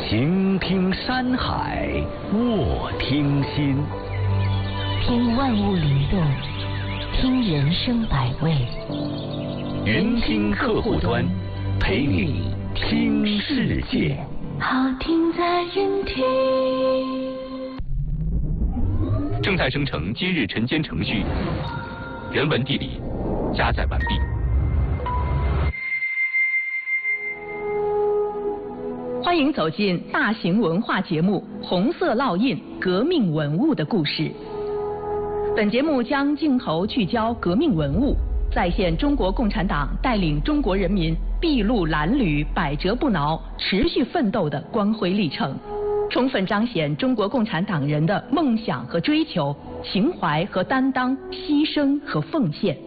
行听山海，卧听心。 听万物灵动，听人生百味。 云听客户端，陪你听世界。 好听在云听。 正在生成今日晨间程序，人文地理加载完毕。 欢迎走进大型文化节目《红色烙印：革命文物的故事》。本节目将镜头聚焦革命文物，再现中国共产党带领中国人民筚路蓝缕、百折不挠、持续奋斗的光辉历程，充分彰显中国共产党人的梦想和追求、情怀和担当、牺牲和奉献。